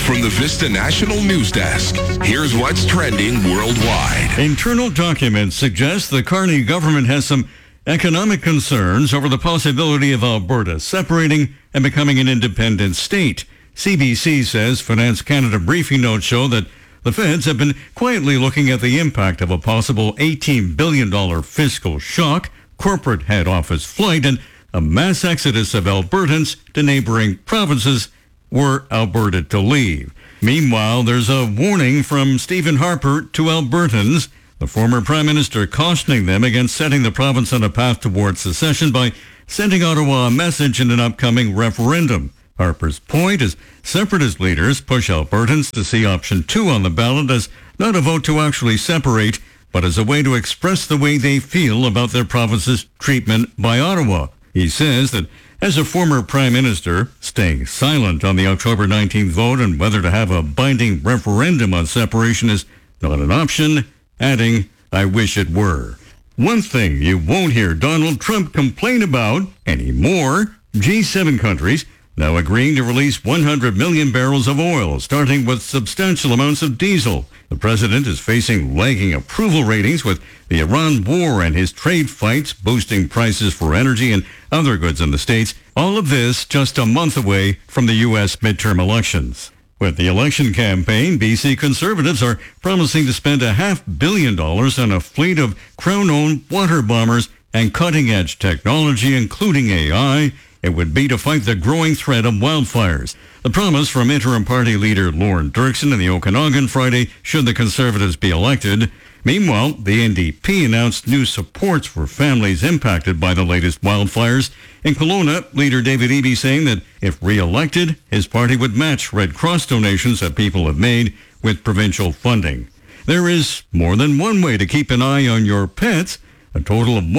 From the Vista National News Desk, here's what's trending worldwide. Internal documents suggest the Carney government has some economic concerns over the possibility of Alberta separating and becoming an independent state. CBC says Finance Canada briefing notes show that the feds have been quietly looking at the impact of a possible $18 billion fiscal shock, corporate head office flight, and a mass exodus of Albertans to neighboring provinces were Alberta to leave. Meanwhile, there's a warning from Stephen Harper to Albertans, the former Prime Minister cautioning them against setting the province on a path towards secession by sending Ottawa a message in an upcoming referendum. Harper's point is separatist leaders push Albertans to see option 2 on the ballot as not a vote to actually separate, but as a way to express the way they feel about their province's treatment by Ottawa. He says that as a former Prime Minister, staying silent on the October 19th vote on whether to have a binding referendum on separation is not an option, adding, "I wish it were." One thing you won't hear Donald Trump complain about anymore, G7 countries now agreeing to release 100 million barrels of oil, starting with substantial amounts of diesel. The president is facing lagging approval ratings with the Iran war and his trade fights boosting prices for energy and other goods in the States. All of this just a month away from the U.S. midterm elections. With the election campaign, BC Conservatives are promising to spend $500 million on a fleet of Crown-owned water bombers and cutting-edge technology, including AI. It would be to fight the growing threat of wildfires. The promise from interim party leader Lauren Dirksen in the Okanagan Friday should the Conservatives be elected. Meanwhile, the NDP announced new supports for families impacted by the latest wildfires. In Kelowna, leader David Eby saying that if re-elected, his party would match Red Cross donations that people have made with provincial funding. There is more than one way to keep an eye on your pets. A total of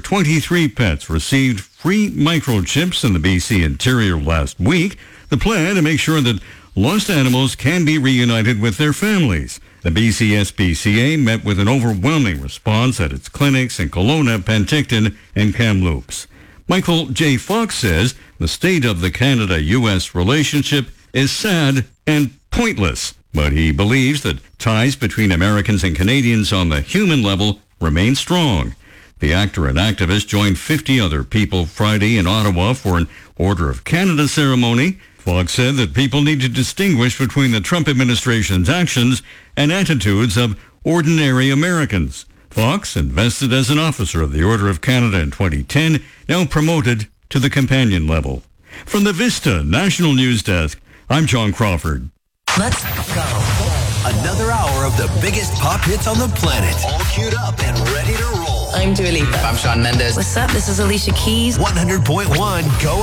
123 pets received free microchips in the BC interior last week. The plan to make sure that lost animals can be reunited with their families. The BC SPCA met with an overwhelming response at its clinics in Kelowna, Penticton, and Kamloops. Michael J. Fox says the state of the Canada-U.S. relationship is sad and pointless, but he believes that ties between Americans and Canadians on the human level remain strong. The actor and activist joined 50 other people Friday in Ottawa for an Order of Canada ceremony. Fox said that people need to distinguish between the Trump administration's actions and attitudes of ordinary Americans. Fox, invested as an officer of the Order of Canada in 2010, now promoted to the companion level. From the Vista National News Desk, I'm John Crawford. Let's go. Another hour of the biggest pop hits on the planet. All queued up and ready to roll. I'm Dua Lipa. I'm Shawn Mendes. What's up? This is Alicia Keys. 100.1 Go